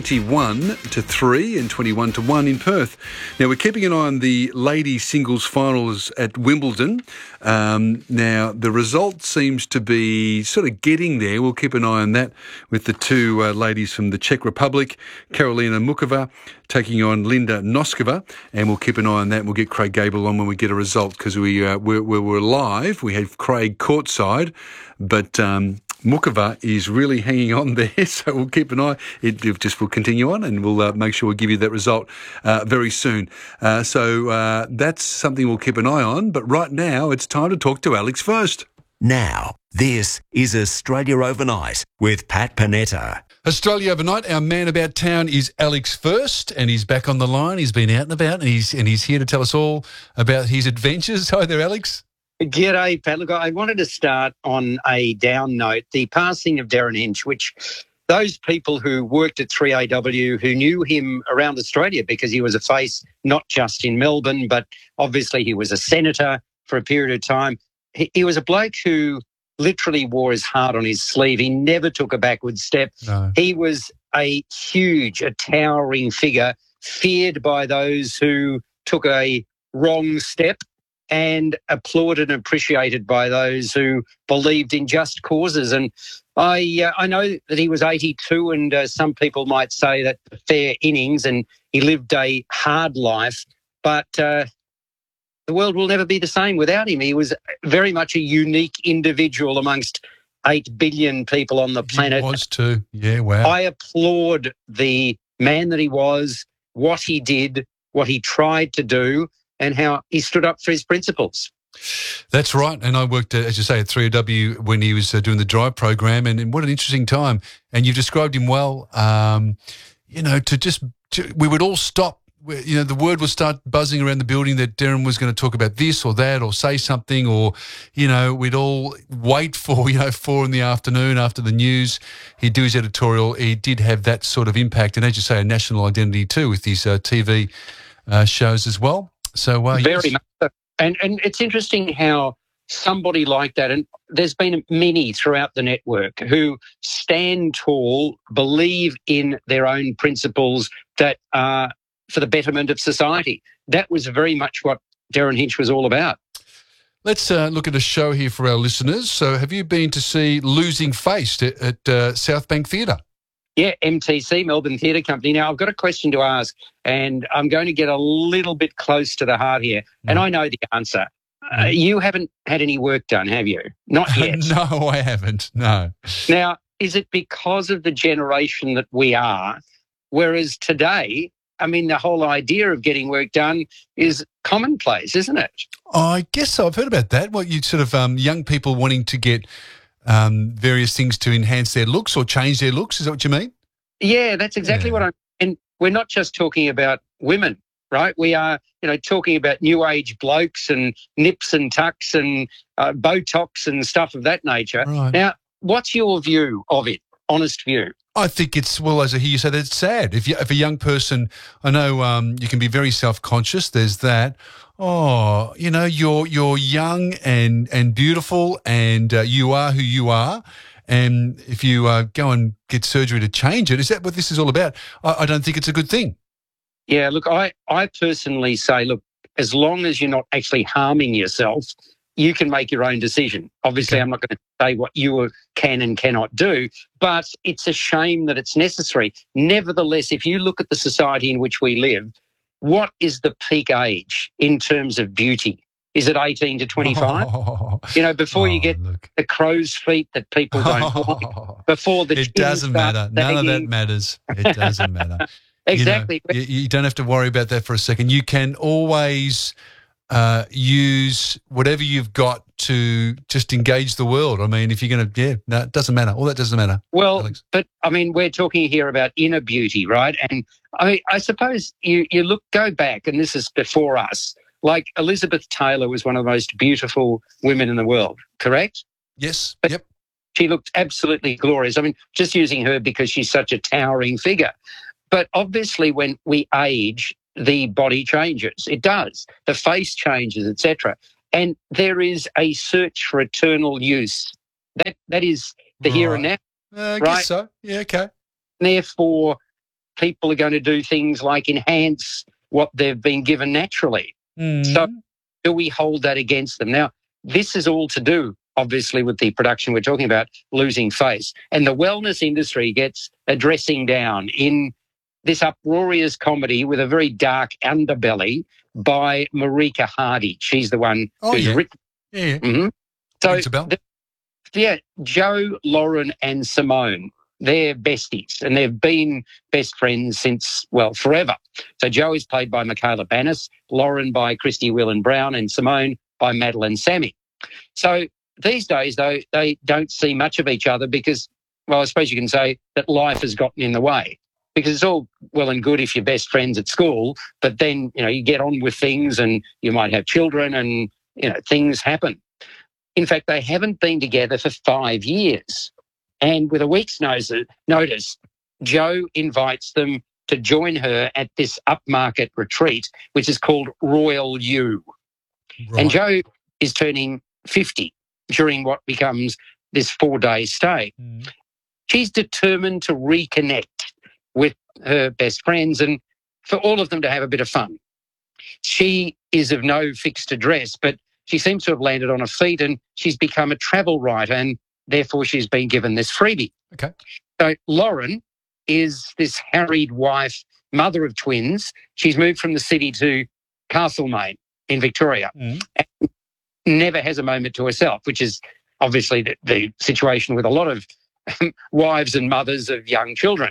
21-3 and 21-1 in Perth. Now, we're keeping an eye on the ladies' singles finals at Wimbledon. Now, the result seems to be sort of getting there. We'll keep an eye on that with the two ladies from the Czech Republic, Karolina Muchova taking on Linda Noskova, and we'll keep an eye on that. We'll get Craig Gable on when we get a result because we were live. We had Craig courtside, but Muchova is really hanging on there, so we'll keep an eye. It just will continue on, and we'll make sure we give you that result very soon. So that's something we'll keep an eye on. But right now, it's time to talk to Alex first. Now, this is Australia Overnight with Pat Panetta. Australia Overnight, our man about town is Alex First, and he's back on the line. He's been out and about, and he's here to tell us all about his adventures. Hi there, Alex. G'day, Pat. Look, I wanted to start on a down note. The passing of Darren Hinch, which those people who worked at 3AW, who knew him around Australia because he was a face not just in Melbourne, but obviously he was a senator for a period of time. He was a bloke who literally wore his heart on his sleeve. He never took a backward step. No. He was a towering figure, feared by those who took a wrong step, and applauded and appreciated by those who believed in just causes. And I know that he was 82, and some people might say that fair innings, and he lived a hard life, but the world will never be the same without him. He was very much a unique individual amongst 8 billion people on the planet. He was too. Yeah, wow. I applaud the man that he was, what he did, what he tried to do, and how he stood up for his principles. That's right. And I worked, as you say, at 3AW when he was doing the Drive program, and what an interesting time. And you've described him well. We would all stop. The word would start buzzing around the building that Darren was going to talk about this or that or say something, or, we'd all wait for, 4 in the afternoon after the news. He'd do his editorial. He did have that sort of impact. And as you say, a national identity too with his TV shows as well. So very much so. And it's interesting how somebody like that, and there's been many throughout the network who stand tall, believe in their own principles that are for the betterment of society. That was very much what Darren Hinch was all about. Let's look at a show here for our listeners. So have you been to see Losing Face at South Bank Theatre? Yeah, MTC, Melbourne Theatre Company. Now, I've got a question to ask, and I'm going to get a little bit close to the heart here, and I know the answer. You haven't had any work done, have you? Not yet. No, I haven't, no. Now, is it because of the generation that we are, whereas today, the whole idea of getting work done is commonplace, isn't it? I guess so. I've heard about that. What you sort of young people wanting to get various things to enhance their looks or change their looks. Is that what you mean? Yeah, that's exactly what and we're not just talking about women, right? We are, talking about new age blokes and nips and tucks and Botox and stuff of that nature. Right. Now, what's your view of it? Honest view? I think it's, well, as I hear you say, that's sad. If a young person, I know you can be very self-conscious. There's that. Oh, you're young and beautiful, and you are who you are. And if you go and get surgery to change it, is that what this is all about? I don't think it's a good thing. Yeah, look, I personally say, look, as long as you're not actually harming yourself, you can make your own decision. Obviously, I'm not going to say what you can and cannot do, but it's a shame that it's necessary. Nevertheless, if you look at the society in which we live, what is the peak age in terms of beauty? is at 18 to 25. Before you get the crow's feet that people don't want, before the it doesn't matter. None of that matters. It doesn't matter. Exactly. You don't have to worry about that for a second. You can always use whatever you've got to just engage the world. I mean, if you're going to, it doesn't matter. All that doesn't matter. Well, Alex. but I mean, we're talking here about inner beauty, right? And I suppose you go back, and this is before us, like Elizabeth Taylor was one of the most beautiful women in the world, correct? Yes. But she looked absolutely glorious. I mean, just using her because she's such a towering figure. But obviously when we age, the body changes. It does. The face changes, etc. And there is a search for eternal use. That is the here and now. I right? guess so. Yeah, okay. Therefore, people are going to do things like enhance what they've been given naturally. So do we hold that against them? Now, this is all to do, obviously, with the production we're talking about, losing face. And the wellness industry gets a dressing down in this uproarious comedy with a very dark underbelly by Marika Hardy. She's the one who's written. Yeah. Mm-hmm. So, Joe, Lauren and Simone, they're besties and they've been best friends since, forever. So Joe is played by Michaela Banis, Lauren by Christy Whelan Brown and Simone by Madeline Sammy. So these days, though, they don't see much of each other because, I suppose you can say that life has gotten in the way. Because it's all well and good if you're best friends at school, but then, you get on with things and you might have children and, things happen. In fact, they haven't been together for 5 years. And with a week's notice, Joe invites them to join her at this upmarket retreat, which is called Royal U. Right. And Joe is turning 50 during what becomes this 4-day stay. She's determined to reconnect with her best friends and for all of them to have a bit of fun. She is of no fixed address, but she seems to have landed on her feet and she's become a travel writer and therefore she's been given this freebie. Okay. So Lauren is this harried wife, mother of twins. She's moved from the city to Castlemaine in Victoria and never has a moment to herself, which is obviously the situation with a lot of wives and mothers of young children.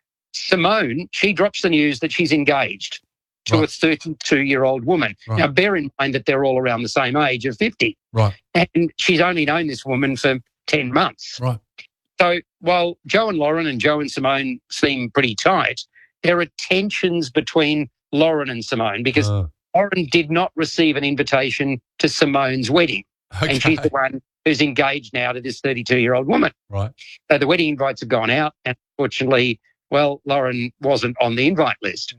Simone, she drops the news that she's engaged to a 32-year-old woman. Right. Now, bear in mind that they're all around the same age of 50. Right. And she's only known this woman for 10 months. Right. So while Joe and Lauren and Joe and Simone seem pretty tight, there are tensions between Lauren and Simone because Lauren did not receive an invitation to Simone's wedding. Okay. And she's the one who's engaged now to this 32-year-old woman. Right. So the wedding invites have gone out and unfortunately, Lauren wasn't on the invite list.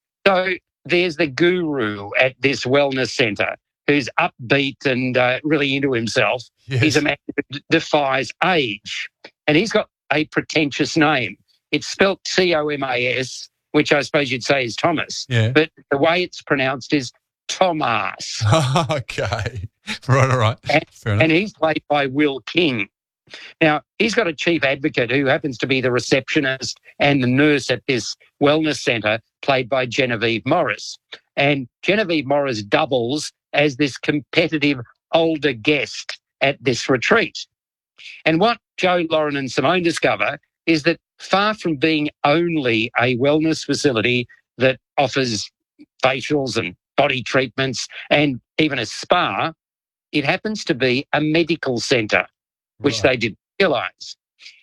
So there's the guru at this wellness centre who's upbeat and really into himself. Yes. He's a man who defies age. And he's got a pretentious name. It's spelt Thomas, which I suppose you'd say is Thomas. Yeah. But the way it's pronounced is Thomas. Okay. Right, all right. Fair enough. And he's played by Will King. Now, he's got a chief advocate who happens to be the receptionist and the nurse at this wellness centre, played by Genevieve Morris. And Genevieve Morris doubles as this competitive older guest at this retreat. And what Joe, Lauren and Simone discover is that far from being only a wellness facility that offers facials and body treatments and even a spa, it happens to be a medical centre, which they didn't realise.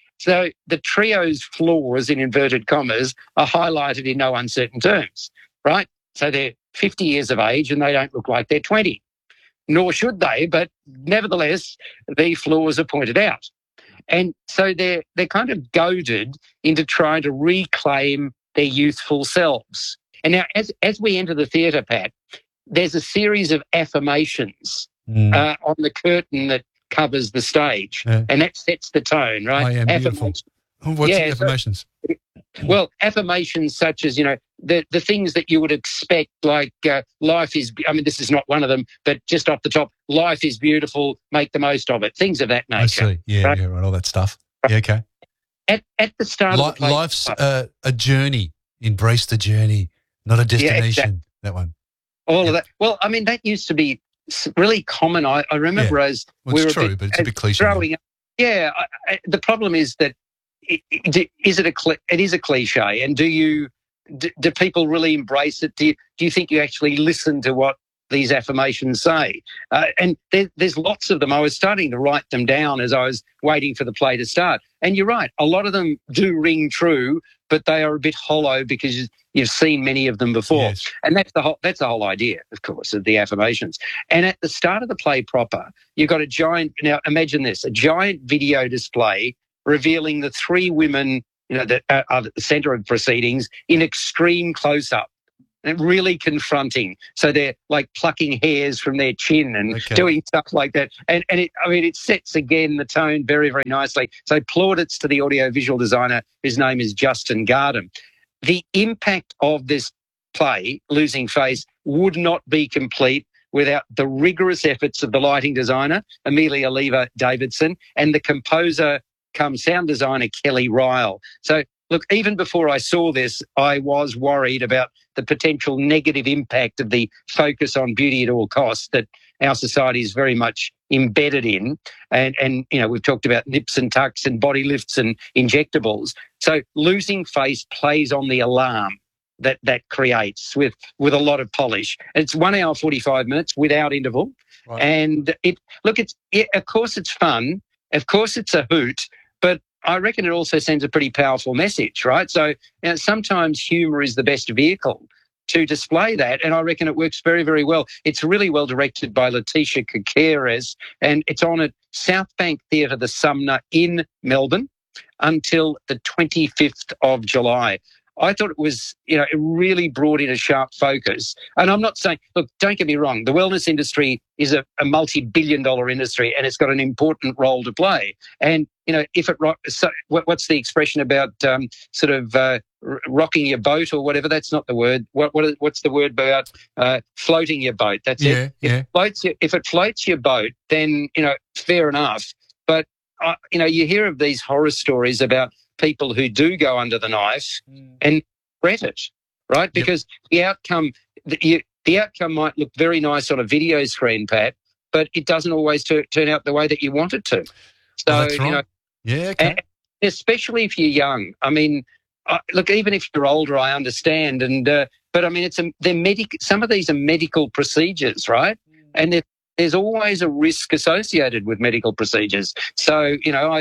So the trio's flaws, in inverted commas, are highlighted in no uncertain terms, right? So they're 50 years of age and they don't look like they're 20. Nor should they, but nevertheless, the flaws are pointed out. And so they're kind of goaded into trying to reclaim their youthful selves. And now, as we enter the theatre, Pat, there's a series of affirmations on the curtain that covers the stage, and that sets the tone, right? I am beautiful. What's the affirmations? Well, affirmations such as, the things that you would expect, like life is, this is not one of them, but just off the top, life is beautiful, make the most of it, things of that nature. I see. Yeah, right, all that stuff. Yeah, okay. At the start of the play, life's a journey. Embrace the journey, not a destination. Yeah, exactly. That one. All of that. Well, that used to be really common. I remember as we were true, but it's a bit cliche. The problem is that it is a cliche, and do people really embrace it? Do you think you actually listen to what these affirmations say? And there's lots of them. I was starting to write them down as I was waiting for the play to start. And you're right, a lot of them do ring true, but they are a bit hollow because you've seen many of them before. Yes. And that's the whole idea, of course, of the affirmations. And at the start of the play proper, you've got now imagine this, a giant video display revealing the three women, that are at the centre of proceedings in extreme close-up. And really confronting. So they're like plucking hairs from their chin and doing stuff like that. And it sets again the tone very, very nicely. So plaudits to the audiovisual designer, whose name is Justin Gardam. The impact of this play, Losing Face, would not be complete without the rigorous efforts of the lighting designer, Amelia Lever-Davidson, and the composer come sound designer, Kelly Ryle. So look, even before I saw this, I was worried about the potential negative impact of the focus on beauty at all costs that our society is very much embedded in. And we've talked about nips and tucks and body lifts and injectables. So Losing Face plays on the alarm that creates with a lot of polish. And it's 1 hour, 45 minutes without interval. Right. And of course it's fun. Of course it's a hoot, but I reckon it also sends a pretty powerful message, right? So sometimes humour is the best vehicle to display that, and I reckon it works very, very well. It's really well directed by Letitia Kakares, and it's on at South Bank Theatre, the Sumner in Melbourne, until the 25th of July. I thought it was, it really brought in a sharp focus. And I'm not saying, look, don't get me wrong, the wellness industry is a multi-billion-dollar industry, and it's got an important role to play. And, what's the expression about rocking your boat or whatever? That's not the word. What's the word about floating your boat? That's it. Yeah. If it floats your boat, then, fair enough. But, you hear of these horror stories about people who do go under the knife and regret it, right? Because the outcome might look very nice on a video screen, Pat, but it doesn't always turn out the way that you want it to. So, that's right. And especially if you're young. I mean, look, even if you're older, I understand. And but I mean, some of these are medical procedures, right? And there's always a risk associated with medical procedures. So,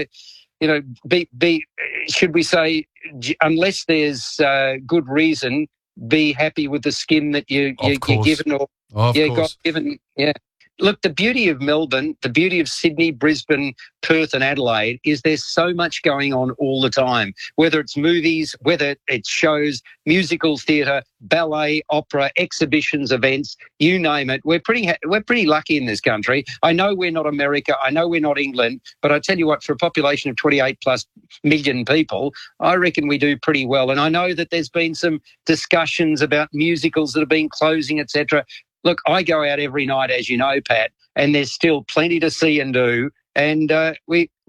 should we say, unless there's good reason, be happy with the skin that you're given or got given. Yeah. Look, the beauty of Melbourne, the beauty of Sydney, Brisbane, Perth and Adelaide is there's so much going on all the time, whether it's movies, whether it's shows, musical theatre, ballet, opera, exhibitions, events, you name it. We're pretty lucky in this country. I know we're not America. I know we're not England. But I tell you what, for a population of 28 plus million people, I reckon we do pretty well. And I know that there's been some discussions about musicals that have been closing, etc. Look, I go out every night, as you know, Pat, and there's still plenty to see and do. And I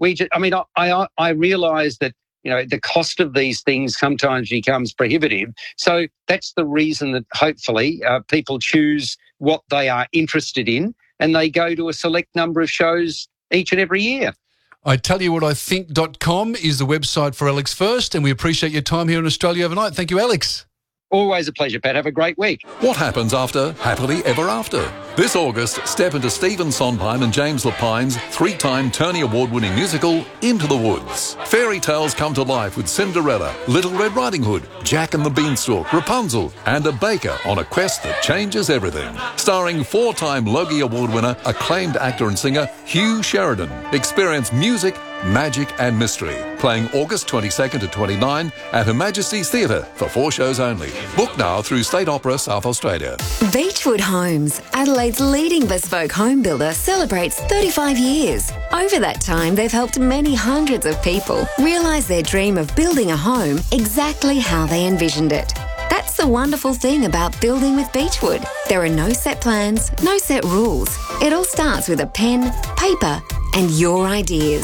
realise that, the cost of these things sometimes becomes prohibitive. So that's the reason that hopefully people choose what they are interested in and they go to a select number of shows each and every year. I tell you what I think.com is the website for Alex First, and we appreciate your time here in Australia Overnight. Thank you, Alex. Always a pleasure, Pat. Have a great week. What happens after Happily Ever After? This August, step into Stephen Sondheim and James Lapine's 3-time Tony Award-winning musical, Into the Woods. Fairy tales come to life with Cinderella, Little Red Riding Hood, Jack and the Beanstalk, Rapunzel, and a baker on a quest that changes everything. Starring 4-time Logie Award winner, acclaimed actor and singer Hugh Sheridan. Experience music, magic and mystery. Playing August 22nd to 29 at Her Majesty's Theatre for 4 shows only. Book now through State Opera South Australia. Beechwood Homes, Adelaide's leading bespoke home builder, celebrates 35 years. Over that time, they've helped many hundreds of people realise their dream of building a home exactly how they envisioned it. That's the wonderful thing about building with Beechwood. There are no set plans, no set rules. It all starts with a pen, paper, and your ideas.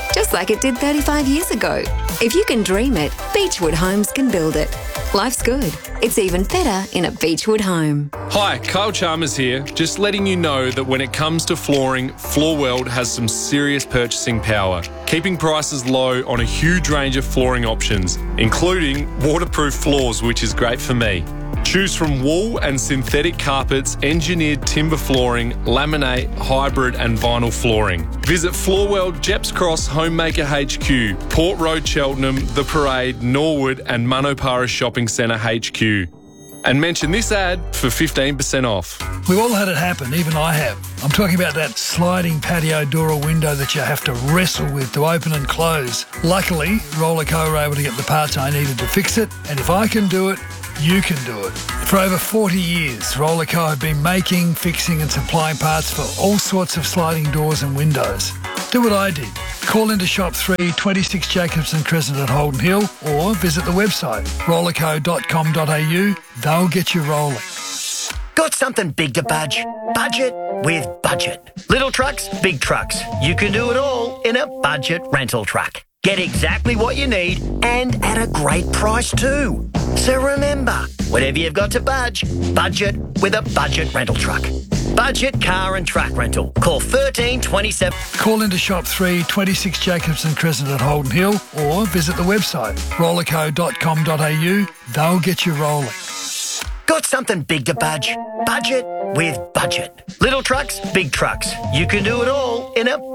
just like it did 35 years ago. If you can dream it, Beechwood Homes can build it. Life's good. It's even better in a Beechwood home. Hi, Kyle Chalmers here. Just letting you know that when it comes to flooring, Floorworld has some serious purchasing power, keeping prices low on a huge range of flooring options, including waterproof floors, which is great for me. Choose from wool and synthetic carpets, engineered timber flooring, laminate, hybrid and vinyl flooring. Visit Floorworld, Jeps Cross, Homemaker HQ, Port Road, Cheltenham, The Parade, Norwood and Manopara Shopping Centre HQ. And mention this ad for 15% off. We've all had it happen, even I have. I'm talking about that sliding patio door or window that you have to wrestle with to open and close. Luckily, Rollerco were able to get the parts I needed to fix it, and if I can do it, you can do it. For over 40 years, Rollerco have been making, fixing and supplying parts for all sorts of sliding doors and windows. Do what I did. Call into Shop 3, 26 Jacobson Crescent at Holden Hill, or visit the website rollerco.com.au. They'll get you rolling. Got something big to budge? Budget with Budget. Little trucks, big trucks. You can do it all in a budget rental truck. Get exactly what you need and at a great price too. So remember, whatever you've got to budget with a budget rental truck. Budget car and truck rental. Call 1327. Call into Shop 3, 26 Jacobson Crescent at Holden Hill, or visit the website rollerco.com.au. They'll get you rolling. Got something big to budge? Budget with Budget. Little trucks, big trucks. You can do it all in a